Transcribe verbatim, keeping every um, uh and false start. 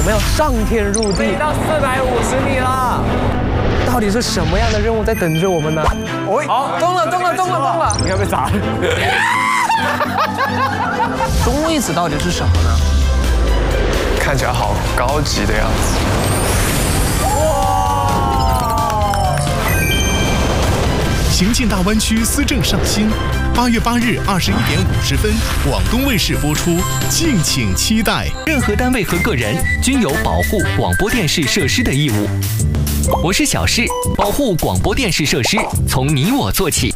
我们要上天入地， 飞到四百五十米了。 到底是什么样的任务在等着我们呢？ 哦，好，动了，动了，动了，动了！你看被砸了。 中位子到底是什么呢？ 看起来好高级的样子。 哇！ 行进大湾区思政上新，八月八日二十一点五十分，广东卫视播出，敬请期待。 任何单位和个人均有保护广播电视设施的义务。我是小事，保护广播电视设施从你我做起。